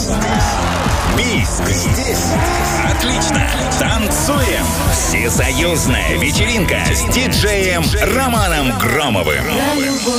Бийск. Здесь отлично. Танцуем. Всесоюзная вечеринка с диджеем Романом Громовым.